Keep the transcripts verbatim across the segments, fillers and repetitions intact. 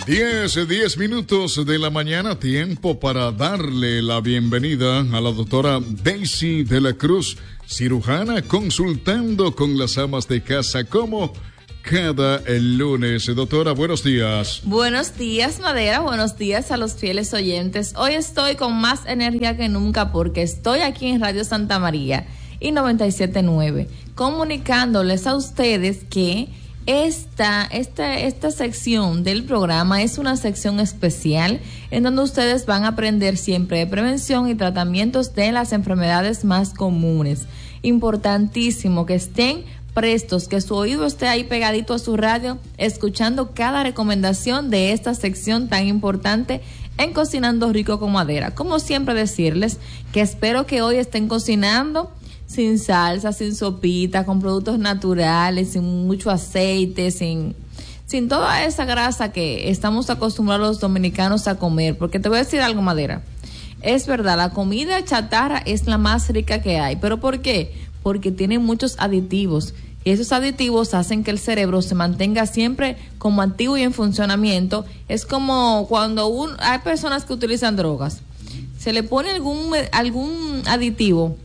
diez, diez minutos de la mañana, tiempo para darle la bienvenida a la doctora Daisy de la Cruz, cirujana consultando con las amas de casa como cada el lunes. Doctora, buenos días. Buenos días, Madera, buenos días a los fieles oyentes. Hoy estoy con más energía que nunca porque estoy aquí en Radio Santa María y noventa y siete punto nueve, comunicándoles a ustedes que Esta, esta, esta sección del programa es una sección especial en donde ustedes van a aprender siempre de prevención y tratamientos de las enfermedades más comunes. Importantísimo que estén prestos, que su oído esté ahí pegadito a su radio, escuchando cada recomendación de esta sección tan importante en Cocinando Rico con Madera. Como siempre decirles que espero que hoy estén cocinando sin salsa, sin sopita, con productos naturales, sin mucho aceite, sin, sin toda esa grasa que estamos acostumbrados los dominicanos a comer. Porque te voy a decir algo, Madera. Es verdad, la comida chatarra es la más rica que hay. ¿Pero por qué? Porque tiene muchos aditivos. Y esos aditivos hacen que el cerebro se mantenga siempre como activo y en funcionamiento. Es como cuando un, hay personas que utilizan drogas. Se le pone algún, algún aditivo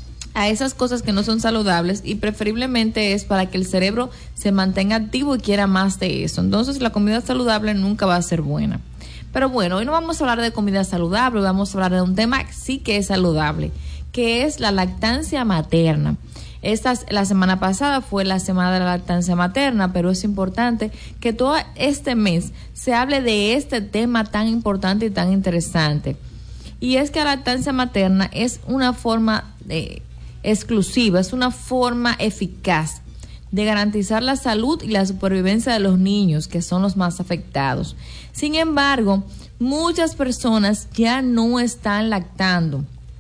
a esas cosas que no son saludables y preferiblemente es para que el cerebro se mantenga activo y quiera más de eso. Entonces la comida saludable nunca va a ser buena. Pero bueno, hoy no vamos a hablar de comida saludable, vamos a hablar de un tema que sí que es saludable, que es la lactancia materna. Esta, la semana pasada fue la semana de la lactancia materna, pero es importante que todo este mes se hable de este tema tan importante y tan interesante. Y es que la lactancia materna es una forma de exclusiva, es una forma eficaz de garantizar la salud y la supervivencia de los niños, que son los más afectados. Sin embargo, muchas personas ya no están lactando.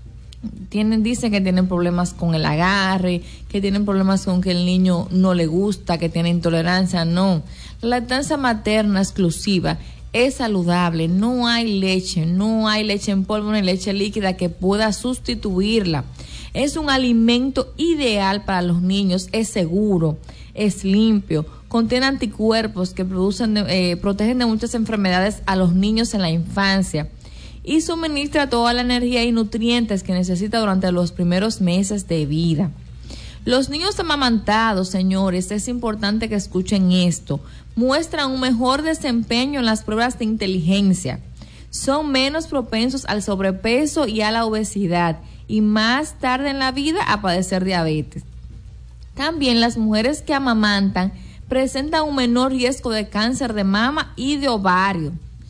Tienen, dicen que tienen problemas con el agarre, que tienen problemas con que el niño no le gusta, que tiene intolerancia. No, la lactancia materna exclusiva es saludable, no hay leche, no hay leche en polvo ni leche líquida que pueda sustituirla. Es un alimento ideal para los niños, es seguro, es limpio, contiene anticuerpos que producen, eh, protegen de muchas enfermedades a los niños en la infancia y suministra toda la energía y nutrientes que necesita durante los primeros meses de vida. Los niños amamantados, señores, es importante que escuchen esto, muestran un mejor desempeño en las pruebas de inteligencia, son menos propensos al sobrepeso y a la obesidad, y más tarde en la vida a padecer diabetes. También las mujeres que amamantan presentan un menor riesgo de cáncer de mama y de ovario.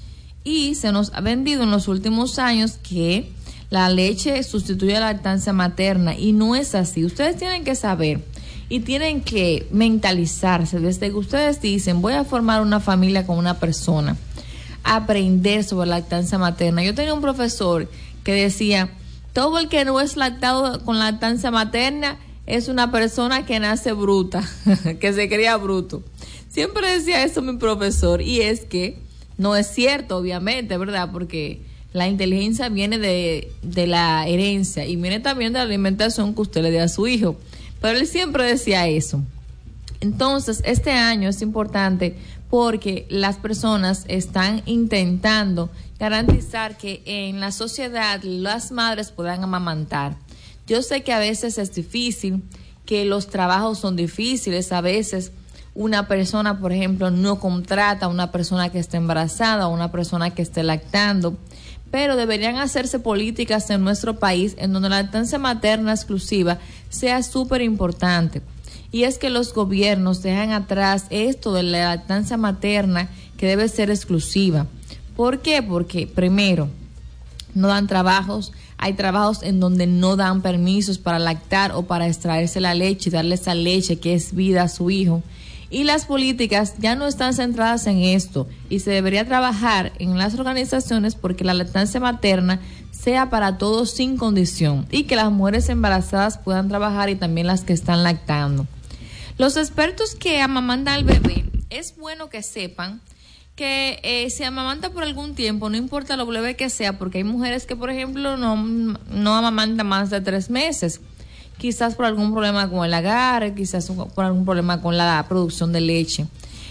Y se nos ha vendido en los últimos años que la leche sustituye a la lactancia materna y no es así. Ustedes tienen que saber y tienen que mentalizarse desde que ustedes dicen voy a formar una familia con una persona, aprender sobre la lactancia materna. Yo tenía un profesor que decía: todo el que no es lactado con lactancia materna es una persona que nace bruta, que se cría bruto. Siempre decía eso mi profesor, y es que no es cierto, obviamente, ¿verdad? Porque la inteligencia viene de, de la herencia y viene también de la alimentación que usted le dé a su hijo. Pero él siempre decía eso. Entonces, este año es importante porque las personas están intentando garantizar que en la sociedad las madres puedan amamantar. Yo sé que a veces es difícil, que los trabajos son difíciles, a veces una persona, por ejemplo, no contrata a una persona que esté embarazada o una persona que esté lactando, pero deberían hacerse políticas en nuestro país en donde la lactancia materna exclusiva sea súper importante. Y es que los gobiernos dejan atrás esto de la lactancia materna que debe ser exclusiva. ¿Por qué? Porque primero, no dan trabajos, hay trabajos en donde no dan permisos para lactar o para extraerse la leche y darle esa leche que es vida a su hijo. Y las políticas ya no están centradas en esto y se debería trabajar en las organizaciones porque la lactancia materna sea para todos sin condición y que las mujeres embarazadas puedan trabajar y también las que están lactando. Los expertos que amamantan al bebé, es bueno que sepan que eh, si amamanta por algún tiempo, no importa lo breve que sea, porque hay mujeres que, por ejemplo, no, no amamantan más de tres meses, quizás por algún problema con el agarre, quizás por algún problema con la producción de leche.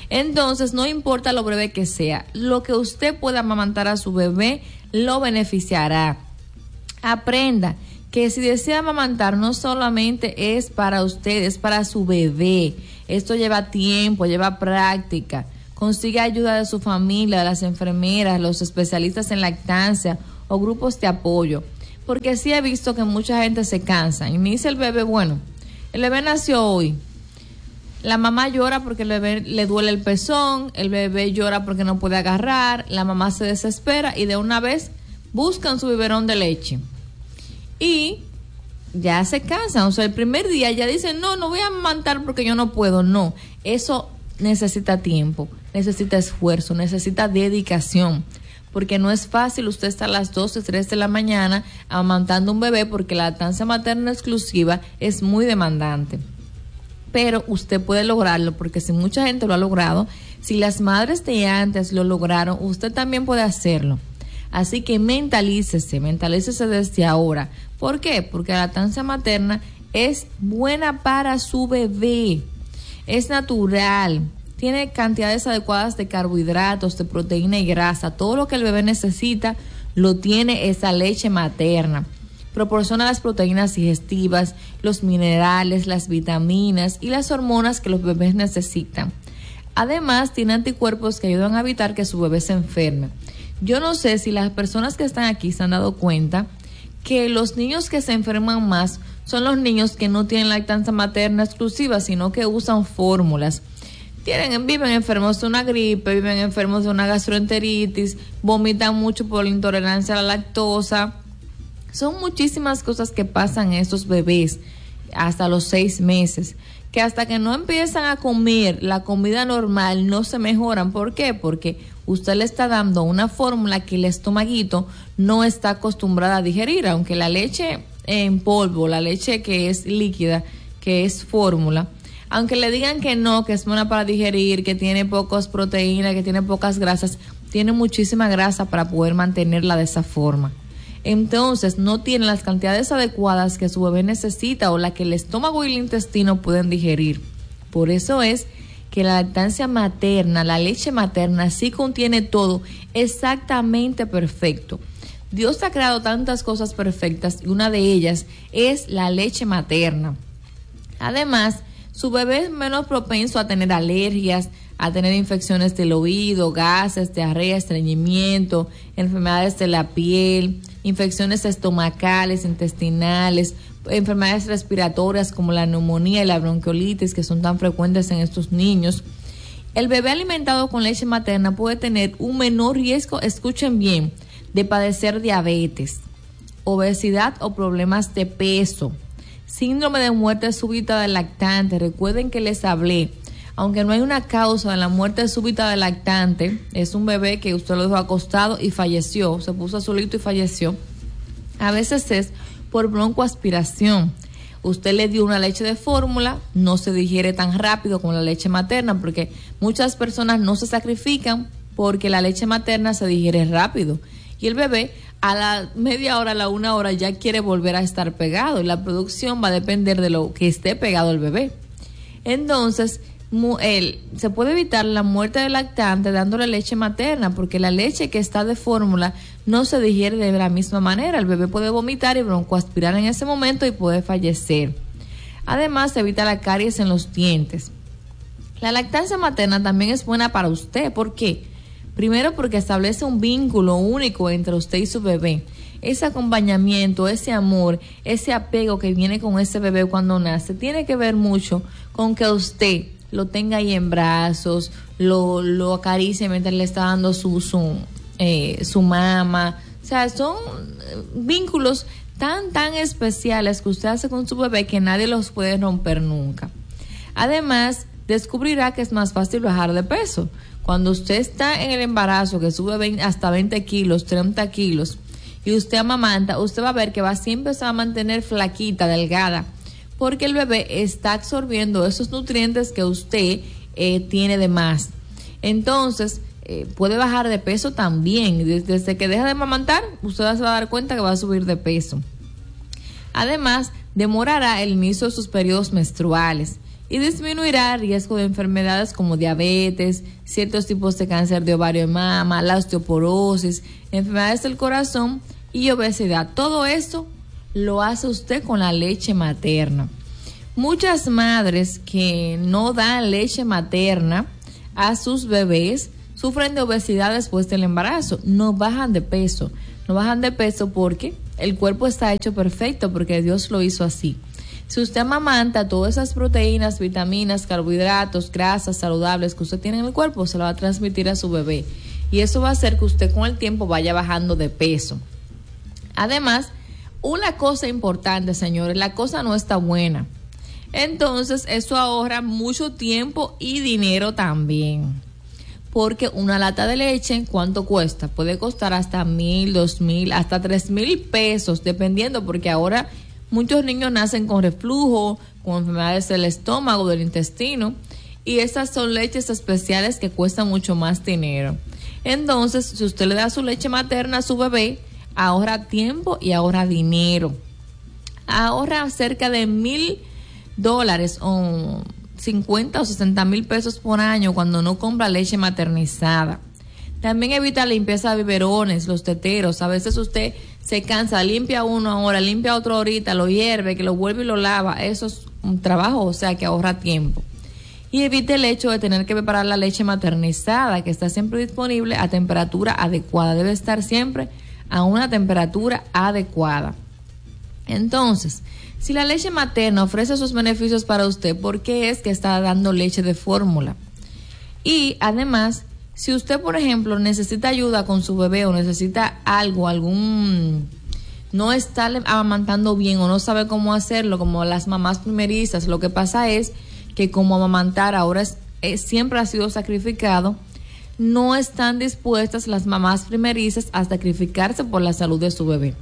Entonces, no importa lo breve que sea, lo que usted pueda amamantar a su bebé lo beneficiará. Aprenda que si desea amamantar no solamente es para usted, es para su bebé. Esto lleva tiempo, lleva práctica. Consiga ayuda de su familia, de las enfermeras, los especialistas en lactancia o grupos de apoyo. Porque sí he visto que mucha gente se cansa y me dice el bebé, bueno, el bebé nació hoy. La mamá llora porque el bebé le duele el pezón, el bebé llora porque no puede agarrar, la mamá se desespera y de una vez buscan su biberón de leche. Y ya se cansan, o sea, el primer día ya dicen, no, no voy a amamantar porque yo no puedo. No, eso necesita tiempo, necesita esfuerzo, necesita dedicación, porque no es fácil usted estar a las doce, tres de la mañana amamantando un bebé, porque la lactancia materna exclusiva es muy demandante. Pero usted puede lograrlo, porque si mucha gente lo ha logrado, si las madres de antes lo lograron, usted también puede hacerlo. Así que mentalícese, mentalícese desde ahora. ¿Por qué? Porque la lactancia materna es buena para su bebé, es natural, tiene cantidades adecuadas de carbohidratos, de proteína y grasa. Todo lo que el bebé necesita lo tiene esa leche materna. Proporciona las proteínas digestivas, los minerales, las vitaminas y las hormonas que los bebés necesitan. Además, tiene anticuerpos que ayudan a evitar que su bebé se enferme. Yo no sé si las personas que están aquí se han dado cuenta que los niños que se enferman más son los niños que no tienen lactancia materna exclusiva, sino que usan fórmulas. Tienen, viven enfermos de una gripe, viven enfermos de una gastroenteritis, vomitan mucho por la intolerancia a la lactosa. Son muchísimas cosas que pasan en estos bebés hasta los seis meses, que hasta que no empiezan a comer la comida normal no se mejoran. ¿Por qué? Porque usted le está dando una fórmula que el estomaguito no está acostumbrada a digerir, aunque la leche en polvo, la leche que es líquida, que es fórmula, aunque le digan que no, que es buena para digerir, que tiene pocas proteínas, que tiene pocas grasas, tiene muchísima grasa para poder mantenerla de esa forma. Entonces no tiene las cantidades adecuadas que su bebé necesita o la que el estómago y el intestino pueden digerir. Por eso es que la lactancia materna, la leche materna, sí contiene todo exactamente perfecto. Dios ha creado tantas cosas perfectas y una de ellas es la leche materna. Además, su bebé es menos propenso a tener alergias, a tener infecciones del oído, gases, diarrea, estreñimiento, enfermedades de la piel, infecciones estomacales, intestinales, enfermedades respiratorias como la neumonía y la bronquiolitis, que son tan frecuentes en estos niños. El bebé alimentado con leche materna puede tener un menor riesgo, escuchen bien, de padecer diabetes, obesidad o problemas de peso, síndrome de muerte súbita del lactante. Recuerden que les hablé, aunque no hay una causa de la muerte súbita del lactante, es un bebé que usted lo dejó acostado y falleció, se puso solito y falleció. A veces es por broncoaspiración. Usted le dio una leche de fórmula, no se digiere tan rápido como la leche materna, porque muchas personas no se sacrifican porque la leche materna se digiere rápido. Y el bebé a la media hora, a la una hora ya quiere volver a estar pegado, y la producción va a depender de lo que esté pegado el bebé. Entonces, él, se puede evitar la muerte del lactante dándole leche materna, porque la leche que está de fórmula no se digiere de la misma manera. El bebé puede vomitar y broncoaspirar en ese momento y puede fallecer. Además, se evita la caries en los dientes. La lactancia materna también es buena para usted. ¿Por qué? Primero, porque establece un vínculo único entre usted y su bebé. Ese acompañamiento, ese amor, ese apego que viene con ese bebé cuando nace, tiene que ver mucho con que usted lo tenga ahí en brazos, lo, lo acaricie mientras le está dando su, su, eh, su mama. O sea, son vínculos tan, tan especiales que usted hace con su bebé que nadie los puede romper nunca. Además, descubrirá que es más fácil bajar de peso. Cuando usted está en el embarazo, que sube hasta veinte kilos, treinta kilos, y usted amamanta, usted va a ver que va siempre se va a mantener flaquita, delgada, porque el bebé está absorbiendo esos nutrientes que usted eh, tiene de más. Entonces, eh, puede bajar de peso también. Desde, desde que deja de amamantar, usted se va a dar cuenta que va a subir de peso. Además, demorará el inicio de sus periodos menstruales. y disminuirá el riesgo de enfermedades como diabetes, ciertos tipos de cáncer de ovario y mama, la osteoporosis, enfermedades del corazón y obesidad. Todo esto lo hace usted con la leche materna. Muchas madres que no dan leche materna a sus bebés sufren de obesidad después del embarazo, no bajan de peso, no bajan de peso porque el cuerpo está hecho perfecto, porque Dios lo hizo así. Si usted amamanta, todas esas proteínas, vitaminas, carbohidratos, grasas saludables que usted tiene en el cuerpo, se lo va a transmitir a su bebé. Y eso va a hacer que usted con el tiempo vaya bajando de peso. Además, una cosa importante, señores, la cosa no está buena. Entonces, eso ahorra mucho tiempo y dinero también. Porque una lata de leche, ¿cuánto cuesta? Puede costar hasta mil, dos mil, hasta tres mil pesos, dependiendo, porque ahora muchos niños nacen con reflujo, con enfermedades del estómago, del intestino, y estas son leches especiales que cuestan mucho más dinero. Entonces, si usted le da su leche materna a su bebé, ahorra tiempo y ahorra dinero. Ahorra cerca de mil dólares o cincuenta o sesenta mil pesos por año cuando no compra leche maternizada. También evita limpieza de biberones, los teteros. A veces usted se cansa, limpia uno ahora, limpia otro ahorita, lo hierve, que lo vuelve y lo lava. Eso es un trabajo, o sea que ahorra tiempo. Y evite el hecho de tener que preparar la leche maternizada, que está siempre disponible a temperatura adecuada. Debe estar siempre a una temperatura adecuada. Entonces, si la leche materna ofrece esos beneficios para usted, ¿por qué es que está dando leche de fórmula? Y además, si usted, por ejemplo, necesita ayuda con su bebé o necesita algo, algún, no está amamantando bien o no sabe cómo hacerlo, como las mamás primerizas, lo que pasa es que como amamantar ahora es, es, siempre ha sido sacrificado, no están dispuestas las mamás primerizas a sacrificarse por la salud de su bebé.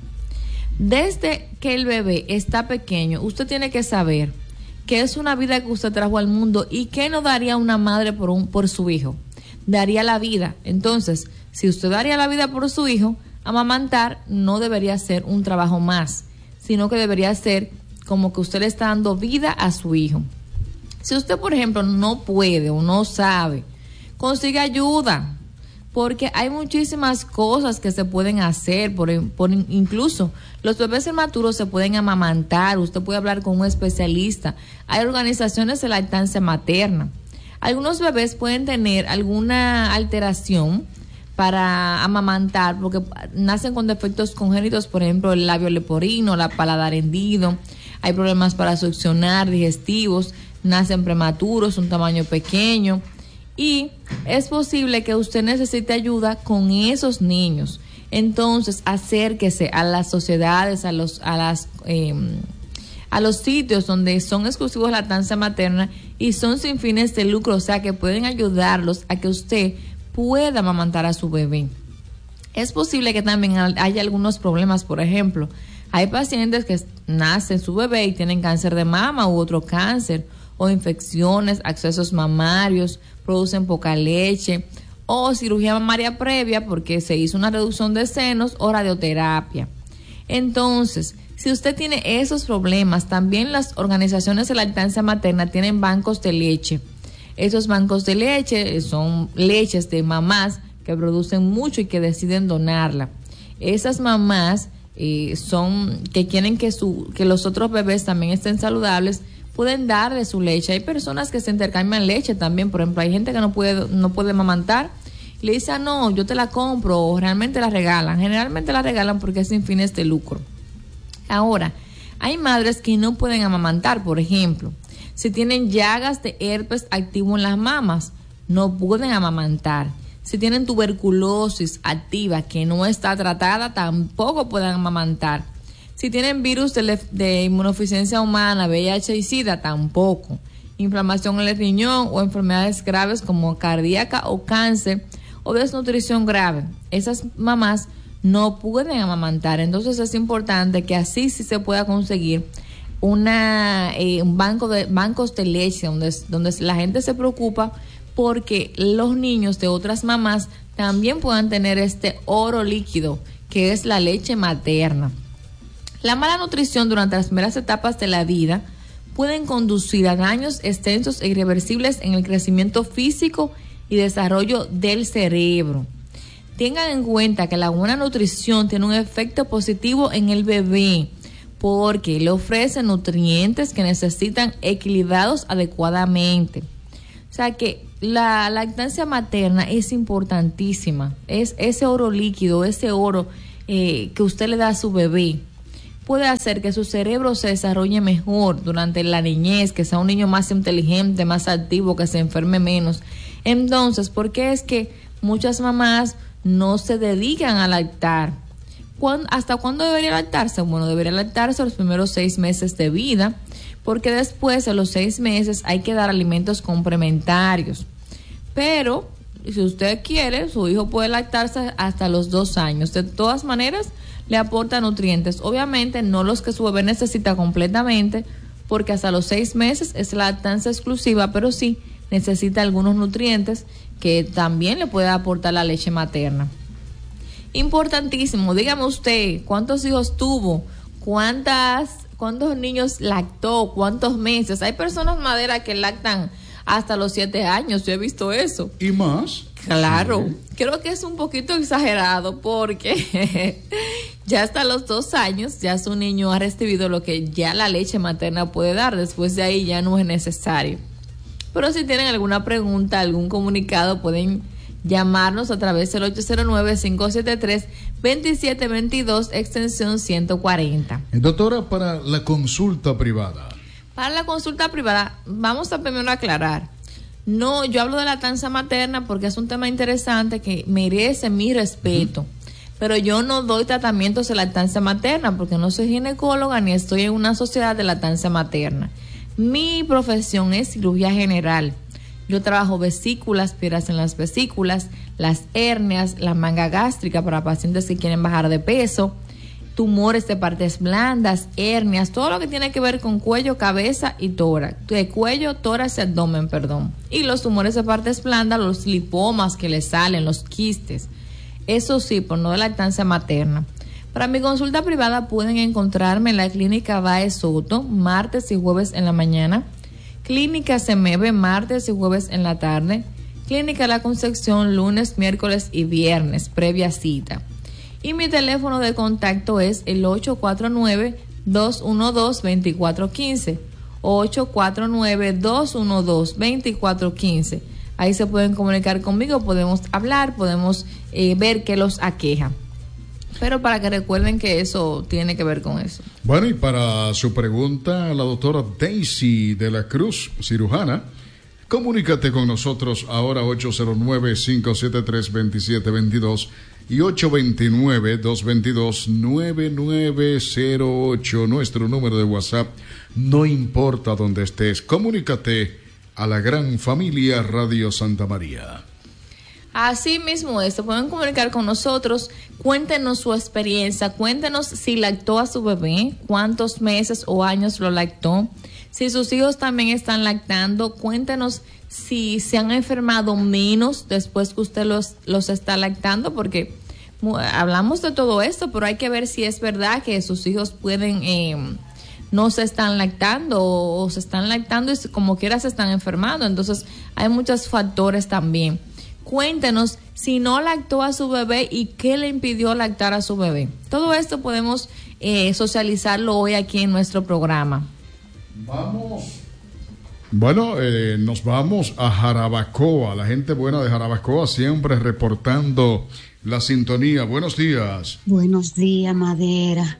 Desde que el bebé está pequeño, usted tiene que saber que es una vida que usted trajo al mundo y que no daría una madre por, un, por su hijo. Daría la vida. Entonces, si usted daría la vida por su hijo, amamantar no debería ser un trabajo más, sino que debería ser como que usted le está dando vida a su hijo. Si usted, por ejemplo, no puede o no sabe, consigue ayuda, porque hay muchísimas cosas que se pueden hacer, por, por incluso los bebés inmaturos se pueden amamantar, usted puede hablar con un especialista, hay organizaciones de lactancia materna. Algunos bebés pueden tener alguna alteración para amamantar, porque nacen con defectos congénitos, por ejemplo, el labio leporino, la paladar hendido, hay problemas para succionar, digestivos, nacen prematuros, un tamaño pequeño, y es posible que usted necesite ayuda con esos niños. Entonces, acérquese a las sociedades, a los, a las, eh, a los sitios donde son exclusivos de lactancia materna y son sin fines de lucro, o sea que pueden ayudarlos a que usted pueda amamantar a su bebé. Es posible que también haya algunos problemas, por ejemplo, hay pacientes que nacen su bebé y tienen cáncer de mama u otro cáncer, o infecciones, accesos mamarios, producen poca leche, o cirugía mamaria previa porque se hizo una reducción de senos o radioterapia. Entonces, si usted tiene esos problemas, también las organizaciones de lactancia materna tienen bancos de leche. Esos bancos de leche son leches de mamás que producen mucho y que deciden donarla. Esas mamás eh, son que quieren que, su, que los otros bebés también estén saludables, pueden dar de su leche. Hay personas que se intercambian leche también, por ejemplo, hay gente que no puede no puede amamantar, le dice, ah, no, yo te la compro, o realmente la regalan. Generalmente la regalan porque es sin fines de lucro. Ahora, hay madres que no pueden amamantar, por ejemplo, si tienen llagas de herpes activo en las mamas, no pueden amamantar. Si tienen tuberculosis activa que no está tratada, tampoco pueden amamantar. Si tienen virus de, de inmunodeficiencia humana, V I H y SIDA, tampoco. Inflamación en el riñón o enfermedades graves como cardíaca o cáncer o desnutrición grave. Esas mamás no pueden amamantar. Entonces es importante que así sí se pueda conseguir una eh, un banco de bancos de leche donde, donde la gente se preocupa porque los niños de otras mamás también puedan tener este oro líquido que es la leche materna. La mala nutrición durante las primeras etapas de la vida pueden conducir a daños extensos e irreversibles en el crecimiento físico y desarrollo del cerebro. Tengan en cuenta que la buena nutrición tiene un efecto positivo en el bebé porque le ofrece nutrientes que necesitan equilibrados adecuadamente. O sea que la lactancia materna es importantísima, es ese oro líquido, ese oro eh, que usted le da a su bebé. Puede hacer que su cerebro se desarrolle mejor durante la niñez, que sea un niño más inteligente, más activo, que se enferme menos. Entonces, ¿por qué es que muchas mamás no se dedican a lactar? ¿Cuándo, ¿Hasta cuándo debería lactarse? Bueno, debería lactarse los primeros seis meses de vida, porque después de los seis meses hay que dar alimentos complementarios. Pero, si usted quiere, su hijo puede lactarse hasta los dos años. De todas maneras, le aporta nutrientes. Obviamente, no los que su bebé necesita completamente, porque hasta los seis meses es la lactancia exclusiva, pero sí necesita algunos nutrientes que también le puede aportar la leche materna. Importantísimo, dígame usted, ¿cuántos hijos tuvo? ¿Cuántas, cuántos niños lactó? ¿Cuántos meses? Hay personas, Madera, que lactan hasta los siete años, yo he visto eso. ¿Y más? Claro, sí. Creo que es un poquito exagerado porque ya hasta los dos años ya su niño ha recibido lo que ya la leche materna puede dar, después de ahí ya no es necesario. Pero si tienen alguna pregunta, algún comunicado, pueden llamarnos a través del ocho cero nueve, cinco siete tres, dos siete dos dos, extensión ciento cuarenta. Doctora, para la consulta privada. Para la consulta privada, vamos a primero aclarar. No, yo hablo de la lactancia materna porque es un tema interesante que merece mi respeto. Uh-huh. Pero yo no doy tratamientos de lactancia materna porque no soy ginecóloga ni estoy en una sociedad de lactancia materna. Mi profesión es cirugía general. Yo trabajo vesículas, piedras en las vesículas, las hernias, la manga gástrica para pacientes que quieren bajar de peso, tumores de partes blandas, hernias, todo lo que tiene que ver con cuello, cabeza y tórax, de cuello, tórax y abdomen, perdón. Y los tumores de partes blandas, los lipomas que le salen, los quistes. Eso sí, por no de lactancia materna. Para mi consulta privada pueden encontrarme en la Clínica Baez Soto, martes y jueves en la mañana, Clínica Semeve, martes y jueves en la tarde, Clínica La Concepción, lunes, miércoles y viernes, previa cita. Y mi teléfono de contacto es el ocho cuatro nueve, dos uno dos, dos cuatro uno cinco, ocho cuatro nueve, dos uno dos, dos cuatro uno cinco. Ahí se pueden comunicar conmigo, podemos hablar, podemos eh, ver qué los aqueja. Pero para que recuerden que eso tiene que ver con eso. Bueno, y para su pregunta, la doctora Daisy de la Cruz, cirujana, comunícate con nosotros ahora ocho cero nueve, cinco siete tres, dos siete dos dos y ocho dos nueve, dos dos dos, nueve nueve cero ocho, nuestro número de WhatsApp. No importa dónde estés, comunícate a la gran familia Radio Santa María. Así mismo es, se pueden comunicar con nosotros, cuéntenos su experiencia, cuéntenos si lactó a su bebé, cuántos meses o años lo lactó, si sus hijos también están lactando, cuéntenos si se han enfermado menos después que usted los, los está lactando, porque hablamos de todo esto, pero hay que ver si es verdad que sus hijos pueden, eh, no se están lactando o, o se están lactando y como quiera se están enfermando, entonces hay muchos factores también. Cuéntenos si no lactó a su bebé y qué le impidió lactar a su bebé. Todo esto podemos eh, socializarlo hoy aquí en nuestro programa. Vamos. Bueno, eh, nos vamos a Jarabacoa. La gente buena de Jarabacoa siempre reportando la sintonía. Buenos días. Buenos días, Madera.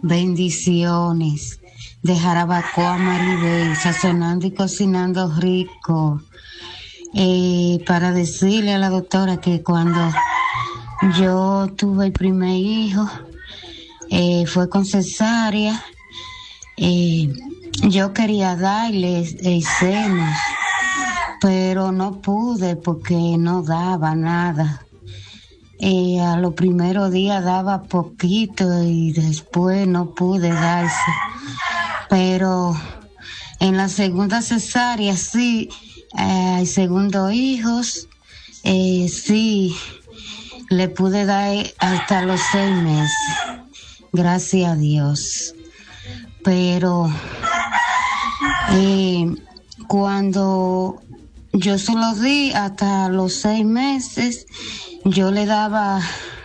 Bendiciones. De Jarabacoa, Maribel, sazonando y cocinando rico. Eh, para decirle a la doctora que cuando yo tuve el primer hijo, eh, fue con cesárea, eh, yo quería darle el seno, pero no pude porque no daba nada. Eh, a los primeros días daba poquito y después no pude darse. Pero en la segunda cesárea sí, eh, el segundo hijo, eh, sí, le pude dar hasta los seis meses. Gracias a Dios. Pero Eh, cuando yo se lo di hasta los seis meses, yo le daba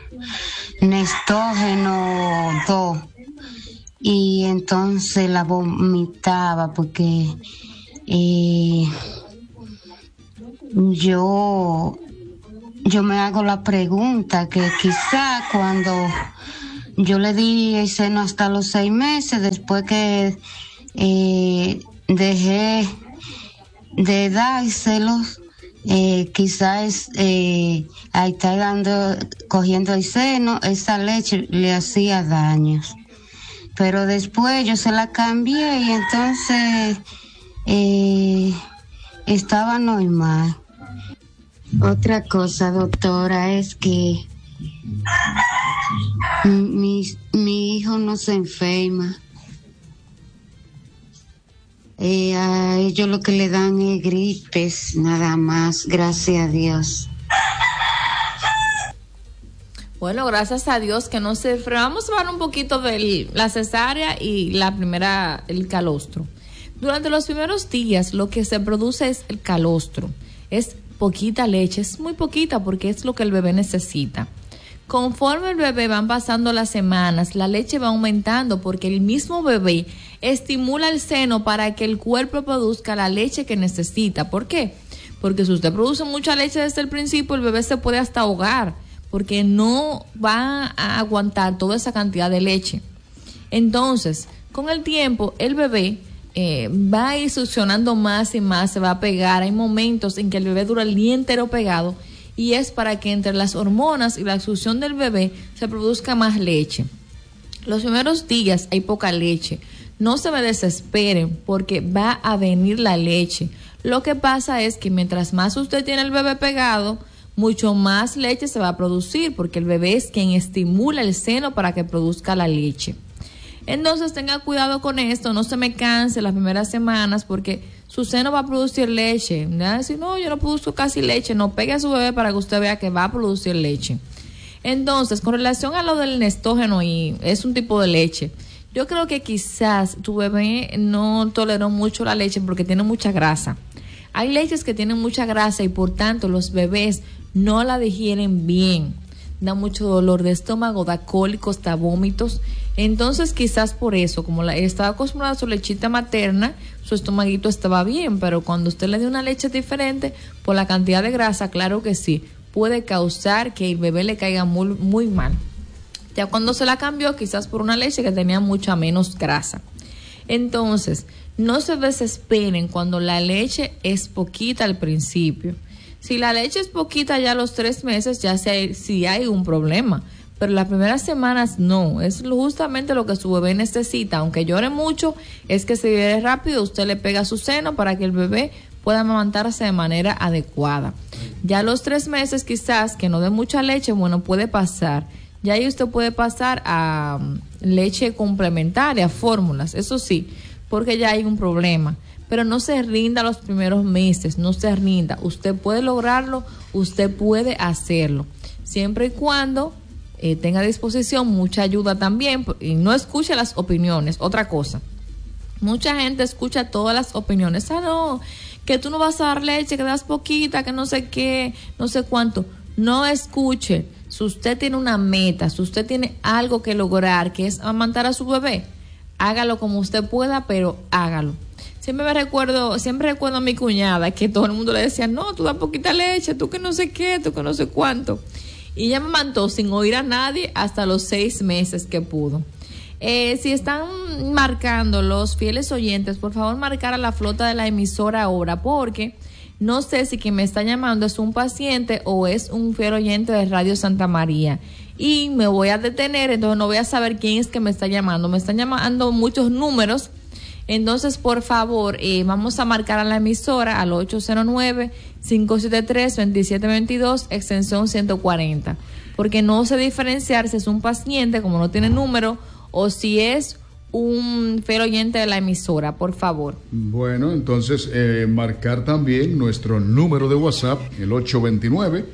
Nestógeno dos y entonces la vomitaba porque eh, yo yo me hago la pregunta que quizá cuando yo le di el seno hasta los seis meses, después que eh, dejé de dárselos, eh, quizás eh, al estar dando, cogiendo el seno, esa leche le hacía daños. Pero después yo se la cambié y entonces eh, estaba normal. Otra cosa, doctora, es que mi, mi hijo no se enferma. Eh, a ellos lo que le dan es gripes, nada más, gracias a Dios. Bueno, gracias a Dios que no se enferma. Vamos a hablar un poquito de la cesárea y la primera, el calostro. Durante los primeros días lo que se produce es el calostro. Es poquita leche, es muy poquita porque es lo que el bebé necesita. Conforme el bebé van pasando las semanas, la leche va aumentando porque el mismo bebé estimula el seno para que el cuerpo produzca la leche que necesita. ¿Por qué? Porque si usted produce mucha leche desde el principio, el bebé se puede hasta ahogar porque no va a aguantar toda esa cantidad de leche. Entonces, con el tiempo, el bebé Eh, va a ir succionando más y más, se va a pegar. Hay momentos en que el bebé dura el día entero pegado y es para que entre las hormonas y la succión del bebé se produzca más leche. Los primeros días hay poca leche. No se me desesperen porque va a venir la leche. Lo que pasa es que mientras más usted tiene el bebé pegado, mucho más leche se va a producir porque el bebé es quien estimula el seno para que produzca la leche. Entonces tenga cuidado con esto, no se me canse las primeras semanas porque su seno va a producir leche. ¿Verdad? Si no, yo no produzco casi leche, no pegue a su bebé para que usted vea que va a producir leche. Entonces, con relación a lo del nestógeno, y es un tipo de leche, yo creo que quizás tu bebé no toleró mucho la leche porque tiene mucha grasa. Hay leches que tienen mucha grasa y por tanto los bebés no la digieren bien. Da mucho dolor de estómago, da cólicos, da vómitos. Entonces quizás por eso, como la, estaba acostumbrada a su lechita materna, su estomaguito estaba bien, pero cuando usted le dio una leche diferente, por la cantidad de grasa, claro que sí, puede causar que el bebé le caiga muy, muy mal. Ya cuando se la cambió, quizás por una leche que tenía mucha menos grasa. Entonces, no se desesperen cuando la leche es poquita al principio. Si la leche es poquita ya a los tres meses, ya sí si hay un problema. Pero las primeras semanas no, es justamente lo que su bebé necesita. Aunque llore mucho, es que se libere rápido, usted le pega su seno para que el bebé pueda amamantarse de manera adecuada. Ya a los tres meses quizás que no dé mucha leche, bueno, puede pasar. Ya ahí usted puede pasar a um, leche complementaria, fórmulas, eso sí, porque ya hay un problema. Pero no se rinda los primeros meses, no se rinda. Usted puede lograrlo, usted puede hacerlo. Siempre y cuando eh, tenga a disposición mucha ayuda también y no escuche las opiniones. Otra cosa, mucha gente escucha todas las opiniones. Ah, no, que tú no vas a dar leche, que das poquita, que no sé qué, no sé cuánto. No escuche. Si usted tiene una meta, si usted tiene algo que lograr, que es amamantar a su bebé, hágalo como usted pueda, pero hágalo. Siempre me recuerdo, siempre recuerdo a mi cuñada que todo el mundo le decía, no, tú das poquita leche, tú que no sé qué, tú que no sé cuánto. Y ella me amamantó sin oír a nadie hasta los seis meses que pudo. Eh, si están marcando los fieles oyentes, por favor marcar a la flota de la emisora ahora, porque no sé si quien me está llamando es un paciente o es un fiel oyente de Radio Santa María. Y me voy a detener, entonces no voy a saber quién es que me está llamando. Me están llamando muchos números. Entonces, por favor, eh, vamos a marcar a la emisora al ocho cero nueve, cinco siete tres, dos siete dos dos, extensión ciento cuarenta, porque no sé diferenciar si es un paciente, como no tiene número, o si es un fiel oyente de la emisora, por favor. Bueno, entonces, eh, marcar también nuestro número de WhatsApp, el ocho dos nueve,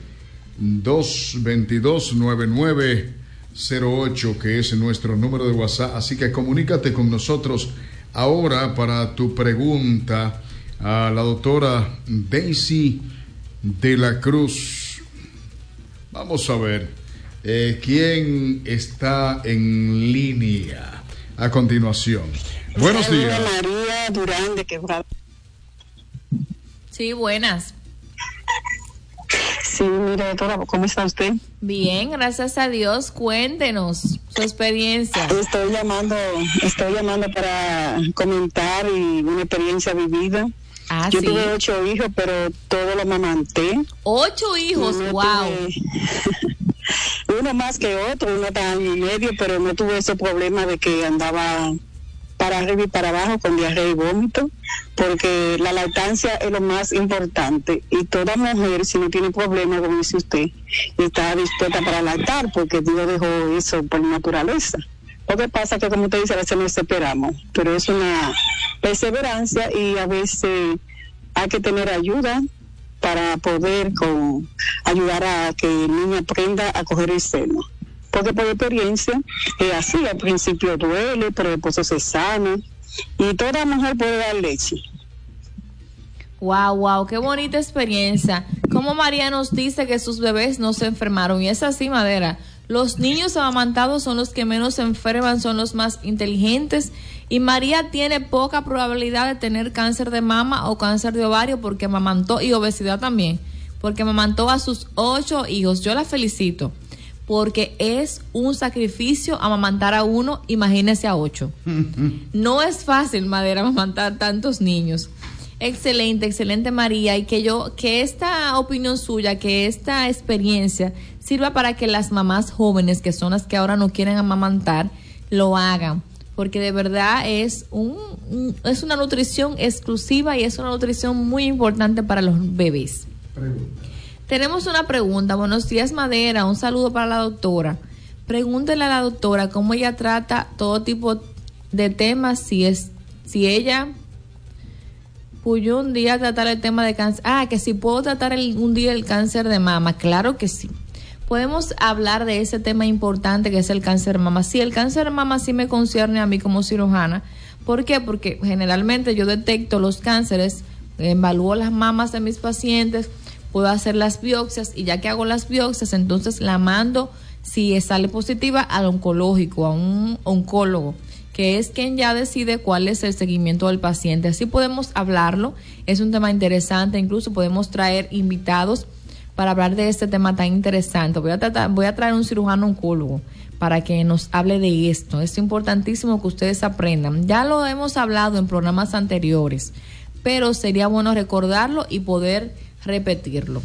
dos dos dos, nueve nueve cero ocho, que es nuestro número de WhatsApp, así que comunícate con nosotros ahora para tu pregunta a la doctora Daisy de la Cruz. Vamos a ver eh, quién está en línea a continuación. Buenos días. María Durán de Quebrada. Sí, buenas. Sí, mire, doctora, ¿cómo está usted? Bien, gracias a Dios. Cuéntenos su experiencia. Estoy llamando, estoy llamando para comentar y una experiencia vivida. Ah, Yo sí. tuve ocho hijos, pero todo lo amamanté. Ocho hijos, No wow. tuve- uno más que otro, uno está año y medio, pero no tuve ese problema de que andaba para arriba y para abajo con diarrea y vómito, porque la lactancia es lo más importante y toda mujer, si no tiene problema, como dice usted, está dispuesta para lactar, porque Dios dejó eso por naturaleza. Lo que pasa es que, como usted dice, a veces nos esperamos, pero es una perseverancia y a veces hay que tener ayuda para poder con, ayudar a que el niño aprenda a coger el seno. Porque por experiencia es así, al principio duele, pero después se sana y toda mujer puede dar leche. Wow, wow, qué bonita experiencia. Como María nos dice que sus bebés no se enfermaron, y es así, Madera. Los niños amamantados son los que menos se enferman, son los más inteligentes, y María tiene poca probabilidad de tener cáncer de mama o cáncer de ovario porque amamantó, y obesidad también, porque amamantó a sus ocho hijos. Yo la felicito, porque es un sacrificio amamantar a uno, imagínese a ocho. No es fácil, Madera, amamantar tantos niños. Excelente, excelente, María, y que yo, que esta opinión suya, que esta experiencia sirva para que las mamás jóvenes, que son las que ahora no quieren amamantar, lo hagan, porque de verdad es un, un es una nutrición exclusiva y es una nutrición muy importante para los bebés. Pregunta. Tenemos una pregunta. Buenos días, Madera, un saludo para la doctora. Pregúntele a la doctora cómo ella trata todo tipo de temas, si es, si ella pudo un día tratar el tema de cáncer. Ah, que si puedo tratar el, un día el cáncer de mama. Claro que sí. Podemos hablar de ese tema importante que es el cáncer de mama. Sí, el cáncer de mama sí me concierne a mí como cirujana. ¿Por qué? Porque generalmente yo detecto los cánceres, evalúo las mamas de mis pacientes, puedo hacer las biopsias y ya que hago las biopsias, entonces la mando, si sale positiva, al oncológico, a un oncólogo, que es quien ya decide cuál es el seguimiento del paciente. Así podemos hablarlo, es un tema interesante, incluso podemos traer invitados para hablar de este tema tan interesante. Voy a tratar, voy a traer un cirujano oncólogo para que nos hable de esto. Es importantísimo que ustedes aprendan. Ya lo hemos hablado en programas anteriores, pero sería bueno recordarlo y poder repetirlo.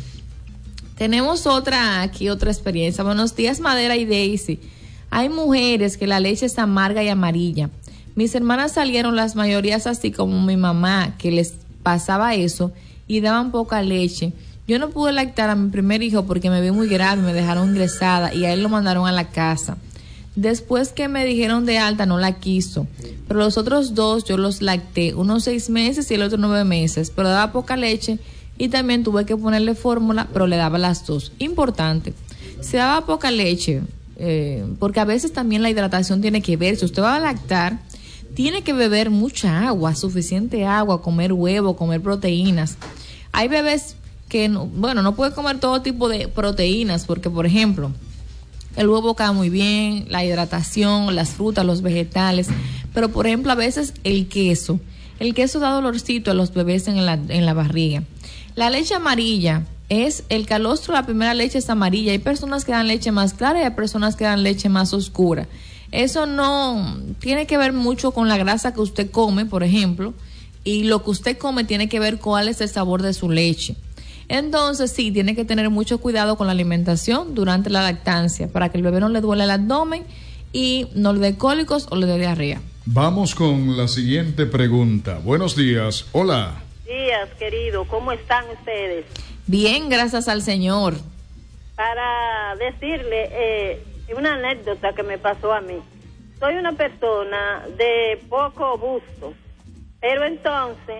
Tenemos otra aquí, otra experiencia. Buenos días, Madera y Daisy. Hay mujeres que la leche es amarga y amarilla. Mis hermanas salieron las mayorías así como mi mamá, que les pasaba eso y daban poca leche. Yo no pude lactar a mi primer hijo porque me vi muy grave, me dejaron ingresada y a él lo mandaron a la casa. Después que me dijeron de alta no la quiso, pero los otros dos yo los lacté, uno seis meses y el otro nueve meses, pero daba poca leche y también tuve que ponerle fórmula, pero le daba las dos. Importante, si daba poca leche, eh, porque a veces también la hidratación tiene que ver, si usted va a lactar, tiene que beber mucha agua, suficiente agua, comer huevo, comer proteínas. Hay bebés que, no, bueno, no puede comer todo tipo de proteínas, porque por ejemplo, el huevo cae muy bien, la hidratación, las frutas, los vegetales, pero por ejemplo a veces el queso, el queso da dolorcito a los bebés en la, en la barriga. La leche amarilla es, el calostro, la primera leche es amarilla, hay personas que dan leche más clara y hay personas que dan leche más oscura. Eso no tiene que ver mucho con la grasa que usted come, por ejemplo, y lo que usted come tiene que ver cuál es el sabor de su leche. Entonces sí, tiene que tener mucho cuidado con la alimentación durante la lactancia para que el bebé no le duele el abdomen y no le dé cólicos o le dé diarrea. Vamos con la siguiente pregunta. Buenos días. Hola. Días, querido. ¿Cómo están ustedes? Bien, gracias al Señor. Para decirle eh, una anécdota que me pasó a mí. Soy una persona de poco busto, pero entonces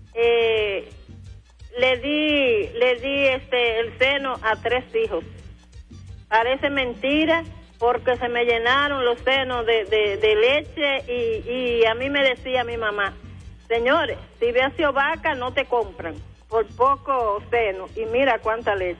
eh, le di le di este el seno a tres hijos. Parece mentira, porque se me llenaron los senos de, de, de leche y, y a mí me decía mi mamá, señores, si ves vaca no te compran por poco seno y mira cuánta leche.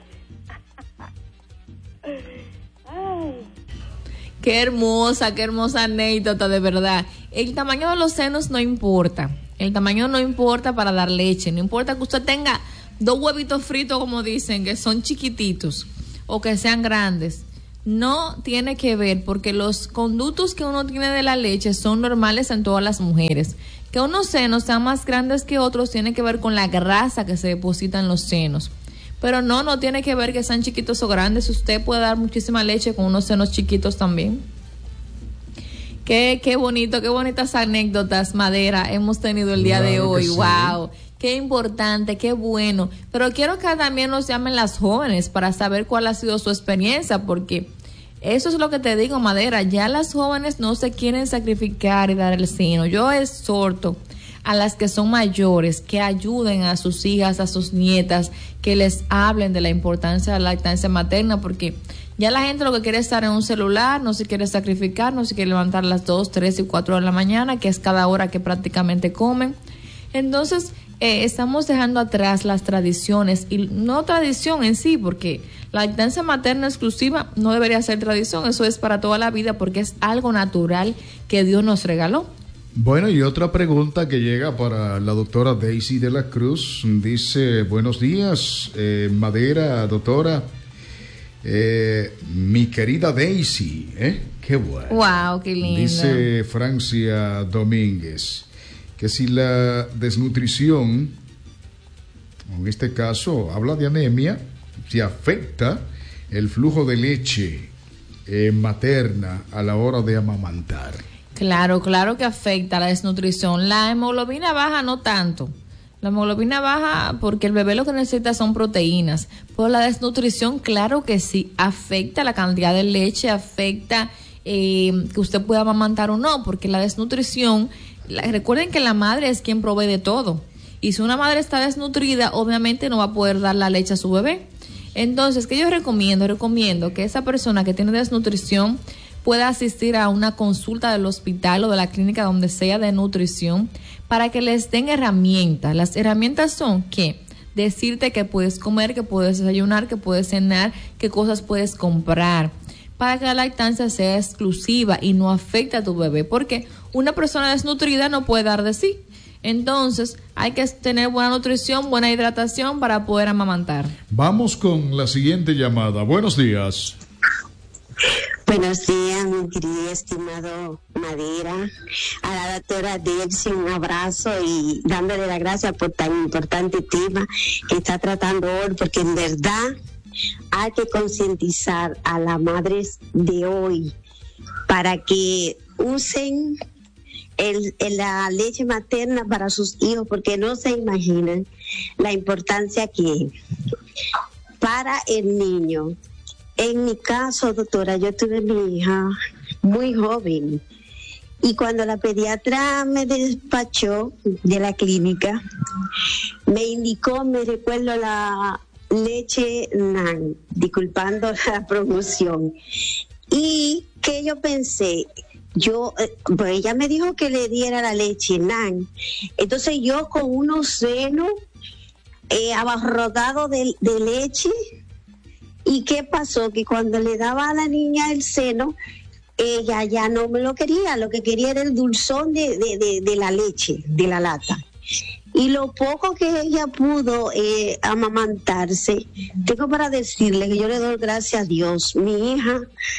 Ay. Qué hermosa, qué hermosa anécdota, de verdad. El tamaño de los senos no importa. El tamaño no importa para dar leche. No importa que usted tenga dos huevitos fritos, como dicen, que son chiquititos, o que sean grandes. No tiene que ver, porque los conductos que uno tiene de la leche son normales en todas las mujeres. Que unos senos sean más grandes que otros tiene que ver con la grasa que se deposita en los senos. Pero no, no tiene que ver que sean chiquitos o grandes. Usted puede dar muchísima leche con unos senos chiquitos también. Qué, qué bonito, qué bonitas anécdotas, Madera, hemos tenido el día claro de hoy. Wow, sí. Qué importante, qué bueno. Pero quiero que también nos llamen las jóvenes para saber cuál ha sido su experiencia, porque eso es lo que te digo, Madera. Ya las jóvenes no se quieren sacrificar y dar el seno. Yo exhorto a las que son mayores que ayuden a sus hijas, a sus nietas, que les hablen de la importancia de la lactancia materna, porque ya la gente lo que quiere es estar en un celular, no se quiere sacrificar, no se quiere levantar a las dos, tres y cuatro de la mañana, que es cada hora que prácticamente comen. Entonces, eh, estamos dejando atrás las tradiciones, y no tradición en sí, porque la lactancia materna exclusiva no debería ser tradición, eso es para toda la vida, porque es algo natural que Dios nos regaló. Bueno, y otra pregunta que llega para la doctora Daisy de la Cruz. Dice, buenos días, eh, Madera, doctora. Eh, mi querida Daisy, ¿eh? Qué bueno. Wow, qué lindo. Dice Francia Domínguez que si la desnutrición, en este caso habla de anemia, si afecta el flujo de leche eh, materna a la hora de amamantar. Claro, claro que afecta la desnutrición. La hemoglobina baja no tanto. La hemoglobina baja porque el bebé lo que necesita son proteínas. Pero la desnutrición, claro que sí, afecta la cantidad de leche, afecta eh, que usted pueda amamantar o no, porque la desnutrición, la, recuerden que la madre es quien provee de todo. Y si una madre está desnutrida, obviamente no va a poder dar la leche a su bebé. Entonces, ¿qué yo recomiendo? Recomiendo que esa persona que tiene desnutrición pueda asistir a una consulta del hospital o de la clínica donde sea de nutrición para que les den herramientas. Las herramientas son que decirte que puedes comer, que puedes desayunar, que puedes cenar, qué cosas puedes comprar, para que la lactancia sea exclusiva y no afecte a tu bebé, porque una persona desnutrida no puede dar de sí. Entonces hay que tener buena nutrición, buena hidratación para poder amamantar. Vamos con la siguiente llamada. Buenos días. Buenos días, mi querido estimado Madera. A la doctora Daisy, un abrazo y dándole las gracias por tan importante tema que está tratando hoy, porque en verdad hay que concientizar a las madres de hoy para que usen el, el, la leche materna para sus hijos, porque no se imaginan la importancia que para el niño. En mi caso, doctora, yo tuve mi hija muy joven y cuando la pediatra me despachó de la clínica, me indicó, me recuerdo, la leche NAN, disculpando la promoción. Y que yo pensé, yo, pues ella me dijo que le diera la leche NAN. Entonces yo con unos senos eh, abarrotados de, de leche. ¿Y qué pasó? Que cuando le daba a la niña el seno, ella ya no me lo quería, lo que quería era el dulzón de, de, de, de la leche, de la lata. Y lo poco que ella pudo eh, amamantarse, tengo para decirle que yo le doy gracias a Dios. Mi hija,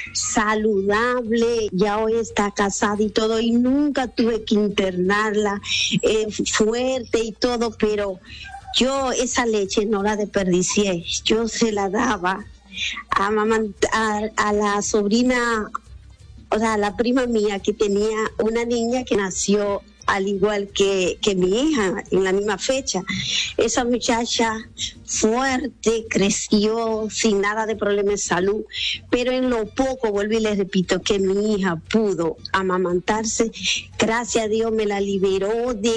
saludable, ya hoy está casada y todo, y nunca tuve que internarla, eh, fuerte y todo, pero yo esa leche no la desperdicié, yo se la daba a, a, a la sobrina, o sea, a la prima mía que tenía una niña que nació al igual que, que mi hija, en la misma fecha. Esa muchacha fuerte, creció sin nada de problema de salud, pero en lo poco, vuelvo y les repito, que mi hija pudo amamantarse, gracias a Dios me la liberó de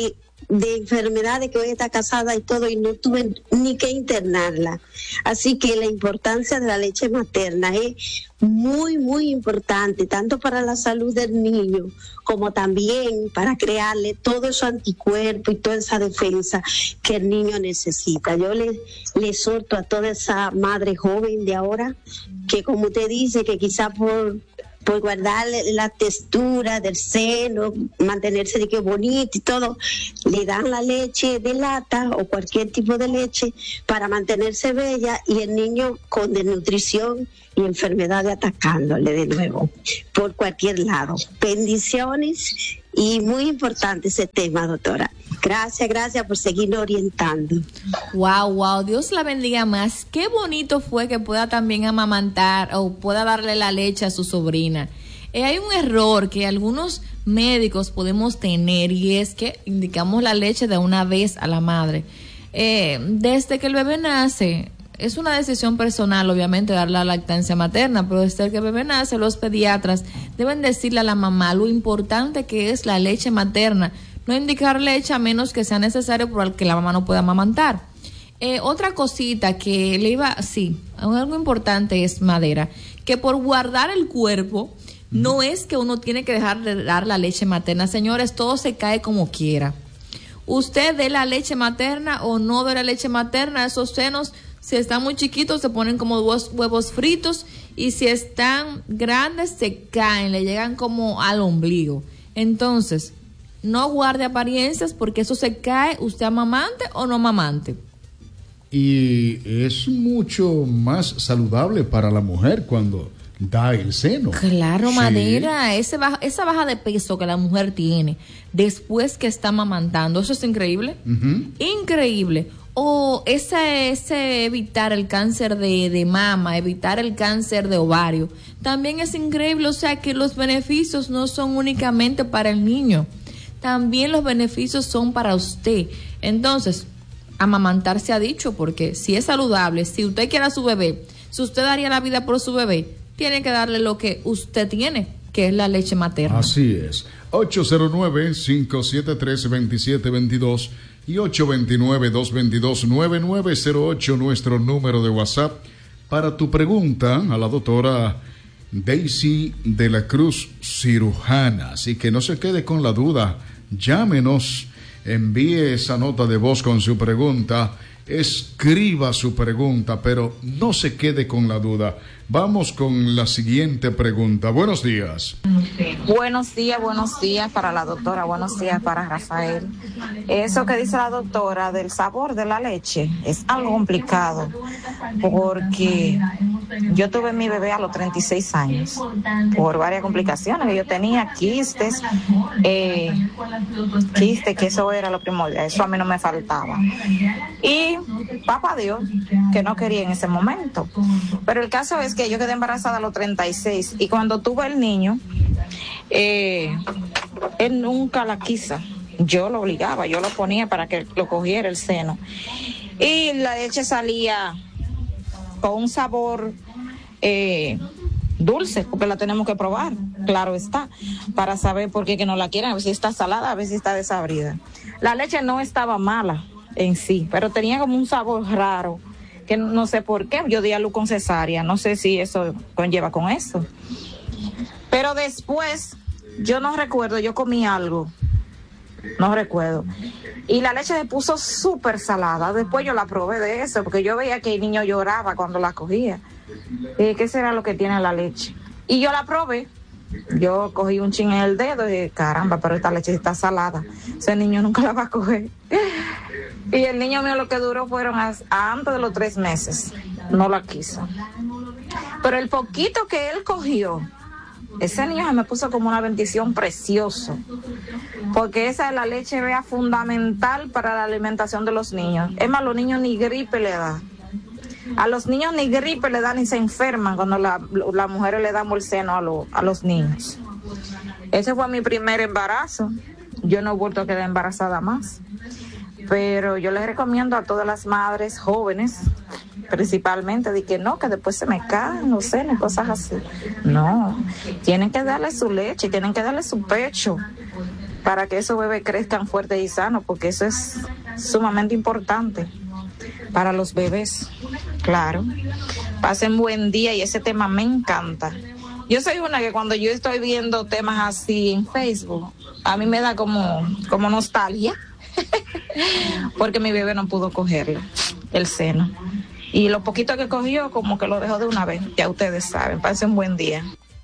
de enfermedades que hoy está casada y todo, y no tuve ni que internarla. Así que la importancia de la leche materna es muy, muy importante, tanto para la salud del niño, como también para crearle todo esos anticuerpos y toda esa defensa que el niño necesita. Yo le, le exhorto a toda esa madre joven de ahora, que como usted dice, que quizá por... por guardarle la textura del seno, mantenerse de que bonito y todo, le dan la leche de lata o cualquier tipo de leche para mantenerse bella, y el niño con desnutrición y enfermedades atacándole de nuevo por cualquier lado. Bendiciones, y muy importante ese tema, doctora. Gracias, gracias por seguirnos orientando. Wow, wow, Dios la bendiga más. Qué bonito fue que pueda también amamantar o pueda darle la leche a su sobrina. Eh, hay un error que algunos médicos podemos tener, y es que indicamos la leche de una vez a la madre. Eh, desde que el bebé nace, es una decisión personal, obviamente, dar la lactancia materna, pero desde que el bebé nace, los pediatras deben decirle a la mamá lo importante que es la leche materna. No indicar leche a menos que sea necesario porque la mamá no pueda amamantar. Eh, otra cosita que le iba, sí, algo importante es, Madera, que por guardar el cuerpo, no es que uno tiene que dejar de dar la leche materna. Señores, todo se cae como quiera. Usted dé la leche materna o no dé la leche materna, esos senos, si están muy chiquitos, se ponen como dos huevos fritos, y si están grandes, se caen, le llegan como al ombligo. Entonces, no guarde apariencias, porque eso se cae, usted amamante o no amamante. Y es mucho más saludable para la mujer cuando da el seno. Claro, sí. Madera, ese baja, esa baja de peso que la mujer tiene después que está amamantando, eso es increíble. Uh-huh. Increíble. O ese, ese evitar el cáncer de, de mama, evitar el cáncer de ovario, también es increíble. O sea que los beneficios no son únicamente para el niño, también los beneficios son para usted. Entonces, amamantar se ha dicho, porque si es saludable, si usted quiere a su bebé, si usted daría la vida por su bebé, tiene que darle lo que usted tiene, que es la leche materna. Así es. ocho cero nueve, cinco siete tres, dos siete dos dos y ocho dos nueve, dos dos dos, nueve nueve cero ocho, nuestro número de WhatsApp para tu pregunta a la doctora Daisy de la Cruz, cirujana. Así que no se quede con la duda, llámenos, envíe esa nota de voz con su pregunta, escriba su pregunta, pero no se quede con la duda. Vamos con la siguiente pregunta. Buenos días. Buenos días, buenos días para la doctora, buenos días para Rafael. Eso que dice la doctora del sabor de la leche es algo complicado, porque yo tuve mi bebé a los treinta y seis años por varias complicaciones que yo tenía, quistes, eh, quistes, que eso era lo primordial, eso a mí no me faltaba. Y papá Dios, que no quería en ese momento. Pero el caso es que yo quedé embarazada a los treinta y seis, y cuando tuve el niño, eh, él nunca la quiso. Yo lo obligaba, yo lo ponía para que lo cogiera el seno. Y la leche salía con un sabor eh, dulce, porque la tenemos que probar, claro está, para saber por qué que no la quieren, a ver si está salada, a ver si está desabrida. La leche no estaba mala en sí, pero tenía como un sabor raro, que no sé por qué. Yo di a luz con cesárea, no sé si eso conlleva con eso. Pero después, yo no recuerdo, yo comí algo, no recuerdo, y la leche se puso súper salada. Después yo la probé de eso, porque yo veía que el niño lloraba cuando la cogía. Y ¿qué será lo que tiene la leche? Y yo la probé, yo cogí un chin en el dedo y dije, caramba, pero esta leche está salada, ese niño nunca la va a coger. Y el niño mío lo que duró fueron a, a antes de los tres meses, no la quiso. Pero el poquito que él cogió, ese niño se me puso como una bendición precioso, porque esa es la leche, vea, fundamental para la alimentación de los niños. Es más, los niños ni gripe le da. A los niños ni gripe le dan ni se enferman cuando la, las mujeres le damos el seno a, lo, a los niños. Ese fue mi primer embarazo. Yo no he vuelto a quedar embarazada más. Pero yo les recomiendo a todas las madres jóvenes, principalmente, de que no, que después se me caen, no sé, ni cosas así. No, tienen que darle su leche, tienen que darle su pecho, para que esos bebés crezcan fuertes y sanos, porque eso es sumamente importante para los bebés. Claro. Pasen buen día y ese tema me encanta. Yo soy una que cuando yo estoy viendo temas así en Facebook, a mí me da como, como nostalgia, porque mi bebé no pudo cogerlo, el seno. Y lo poquito que cogió, como que lo dejó de una vez. Ya ustedes saben. Pasen buen día.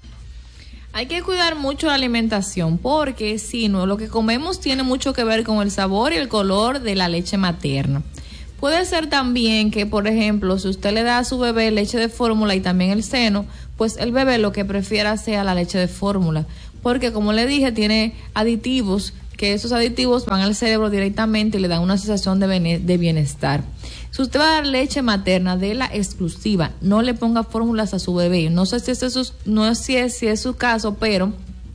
Hay que cuidar mucho la alimentación, porque si no, lo que comemos tiene mucho que ver con el sabor y el color de la leche materna. Puede ser también que, por ejemplo, si usted le da a su bebé leche de fórmula y también el seno, pues el bebé lo que prefiera sea la leche de fórmula, porque como le dije, tiene aditivos, que esos aditivos van al cerebro directamente y le dan una sensación de, bene- de bienestar. Si usted va a dar leche materna, de la exclusiva, no le ponga fórmulas a su bebé. No sé si es su, no sé si es su caso, pero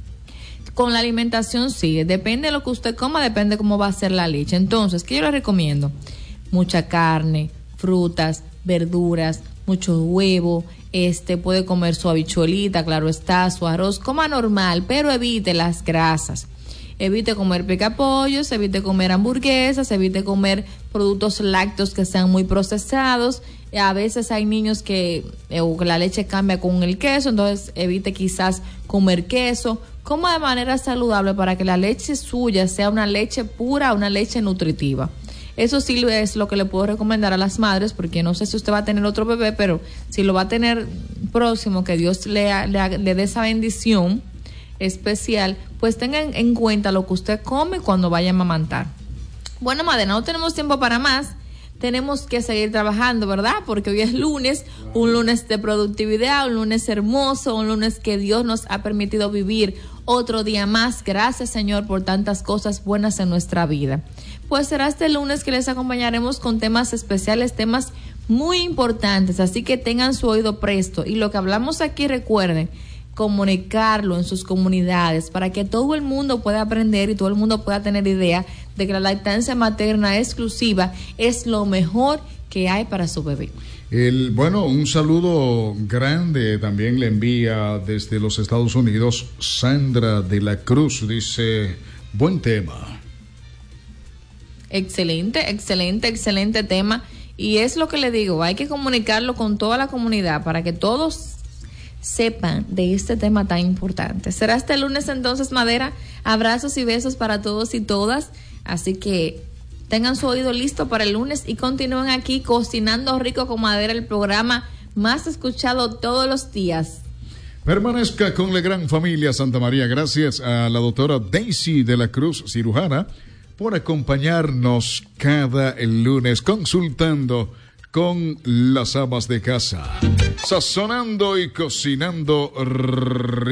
con la alimentación sí, depende de lo que usted coma, depende cómo va a ser la leche. Entonces, ¿qué yo le recomiendo? Mucha carne, frutas, verduras, mucho huevo, este puede comer su habichuelita, claro está, su arroz, coma normal, pero evite las grasas. Evite comer picapollos, evite comer hamburguesas, evite comer productos lácteos que sean muy procesados. A veces hay niños que eh, la leche cambia con el queso, entonces evite quizás comer queso. Coma de manera saludable para que la leche suya sea una leche pura, una leche nutritiva. Eso sí es lo que le puedo recomendar a las madres, porque no sé si usted va a tener otro bebé, pero si lo va a tener próximo, que Dios le, le, le dé esa bendición especial, pues tengan en cuenta lo que usted come cuando vaya a amamantar. Bueno, madre, no tenemos tiempo para más. Tenemos que seguir trabajando, ¿verdad? Porque hoy es lunes, un lunes de productividad, un lunes hermoso, un lunes que Dios nos ha permitido vivir otro día más. Gracias, Señor, por tantas cosas buenas en nuestra vida. Pues será este lunes que les acompañaremos con temas especiales, temas muy importantes, así que tengan su oído presto. Y lo que hablamos aquí, recuerden, comunicarlo en sus comunidades para que todo el mundo pueda aprender y todo el mundo pueda tener idea de que la lactancia materna exclusiva es lo mejor que hay para su bebé. El, bueno, un saludo grande también le envía desde los Estados Unidos Sandra de la Cruz, dice, buen tema. Excelente, excelente, excelente tema, y es lo que le digo, hay que comunicarlo con toda la comunidad para que todos sepan de este tema tan importante. Será este lunes entonces, Madera. Abrazos y besos para todos y todas, así que tengan su oído listo para el lunes y continúen aquí cocinando rico con Madera, el programa más escuchado todos los días. Permanezca con la gran familia Santa María. Gracias a la doctora Daisy de la Cruz, cirujana, por acompañarnos cada el lunes consultando con las amas de casa, sazonando y cocinando